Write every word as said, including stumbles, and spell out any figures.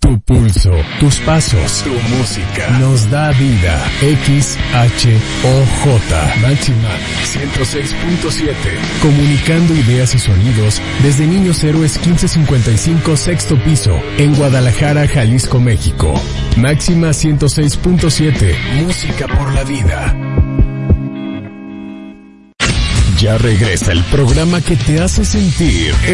Tu pulso, tus pasos, tu música nos da vida. X H O J Máxima ciento seis punto siete. Comunicando ideas y sonidos desde Niños Héroes quince cincuenta y cinco, sexto piso, en Guadalajara, Jalisco, México. Máxima ciento seis punto siete. Música por la vida. Ya regresa el programa que te hace sentir